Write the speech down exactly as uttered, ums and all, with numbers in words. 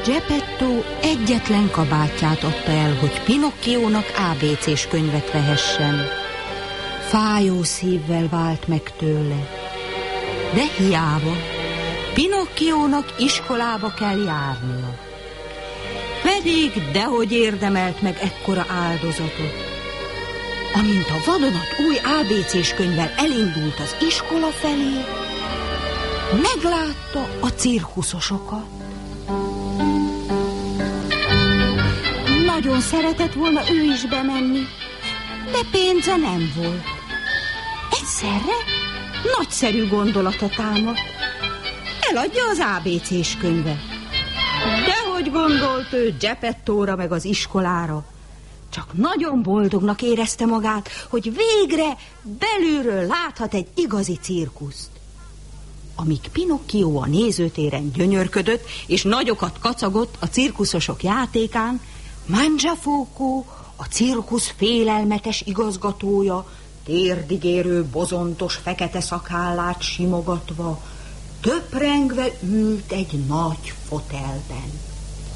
Geppetto egyetlen kabátját adta el, hogy Pinocchiónak á bé cés könyvet vehessen. Fájó szívvel vált meg tőle. De hiába, Pinocchiónak iskolába kell járnia. Pedig dehogy érdemelt meg ekkora áldozatot. Amint a vadonat új á bé cés könyvvel elindult az iskola felé, meglátta a cirkuszosokat. Nagyon szeretett volna ő is bemenni, de pénze nem volt. Egyszerre nagyszerű gondolata támadt. Eladja az á bé cés könyvet. Dehogy gondolt ő Geppettóra meg az iskolára. Csak nagyon boldognak érezte magát, hogy végre belülről láthat egy igazi cirkuszt. Amíg Pinocchio a nézőtéren gyönyörködött, és nagyokat kacagott a cirkuszosok játékán, Mangiafoco, a cirkusz félelmetes igazgatója, térdigérő, bozontos fekete szakállát simogatva, töprengve ült egy nagy fotelben.